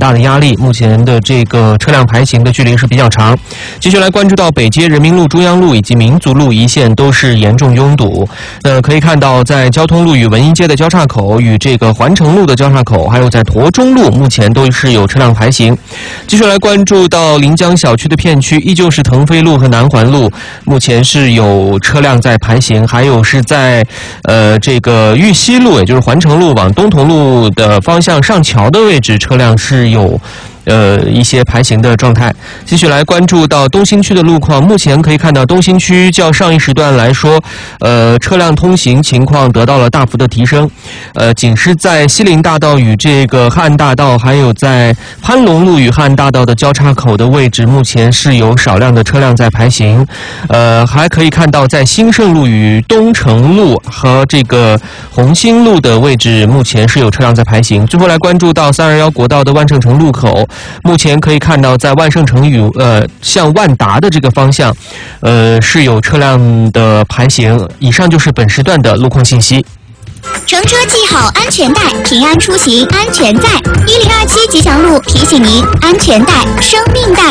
大的压力，目前的这个车辆排行的距离是比较长。继续来关注到北街人民路、中央路以及民族路一线都是严重拥堵。可以看到在交通路与文一街的交叉口、与这个环城路的交叉口，还有在驼中路，目前都是有车辆排行。继续来关注到临江小区的片区，依旧是腾飞路和南环路，目前是有车辆在排行，还有是在这个玉溪路，也就是环城路往东同路的方向上桥的位置，车辆是有一些排行的状态。继续来关注到东新区的路况，目前可以看到东新区较上一时段来说，车辆通行情况得到了大幅的提升。仅是在西林大道与这个汉大道，还有在潘龙路与汉大道的交叉口的位置，目前是有少量的车辆在排行。还可以看到在兴盛路与东城路和这个红星路的位置，目前是有车辆在排行。最后来关注到321国道的万盛城路口。目前可以看到，在万盛城与向万达的这个方向，是有车辆的排行。以上就是本时段的路况信息。 乘车系好安全带，平安出行，安全在。1027吉祥路提醒您：安全带，生命带。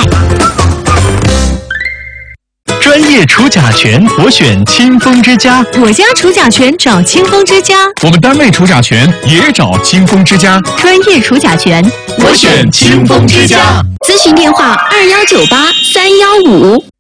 专业除甲醛，我选清风之家。 我家除甲醛找清风之家。 我们单位除甲醛也找清风之家。 专业除甲醛， 我选清风之家。 咨询电话21983115。